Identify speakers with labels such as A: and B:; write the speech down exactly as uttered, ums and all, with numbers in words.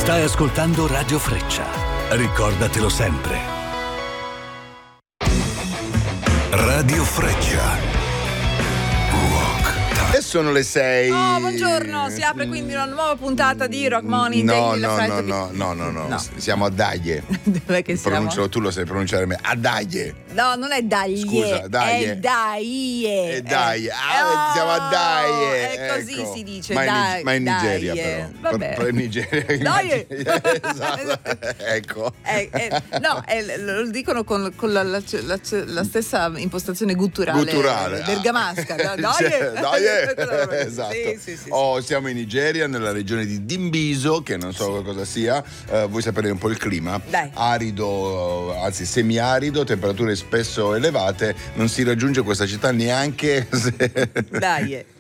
A: Stai ascoltando Radio Freccia. Ricordatelo sempre. Radio Freccia.
B: E sono le sei.
C: Oh, buongiorno, si apre quindi una nuova puntata di Rock Money.
B: No,
C: Daily,
B: no,
C: la
B: no,
C: Fred-
B: no, no, no, no,
C: No.
B: siamo a Daglie.
C: Dov'è che siamo?
B: Pronuncio, tu lo sai pronunciare me. A Daglie.
C: No, non è Daglie.
B: Scusa, Daglie.
C: È Daglie.
B: E Daglie.
C: Eh,
B: Ah, siamo a Daglie.
C: È così
B: Ecco.
C: si dice.
B: Ma in,
C: dai,
B: ma in Nigeria
C: Daglie.
B: però.
C: Vabbè.
B: Per, per Nigeria.
C: Daglie.
B: Esatto. Ecco.
C: Eh, eh, no, eh, lo dicono con, con la, la- la- la stessa impostazione gutturale,
B: Gutturale.
C: bergamasca.
B: Ah.
C: Dai,
B: Cioè, Daglie.
C: Dai.
B: Esatto.
C: Sì, sì, sì, sì.
B: Oh, siamo in Nigeria, nella regione di Dimbiso, che non so cosa sia. Eh, vuoi sapere un po' il clima?
C: Dai.
B: Arido, anzi semiarido, temperature spesso elevate. Non si raggiunge questa città neanche se...
C: Dai.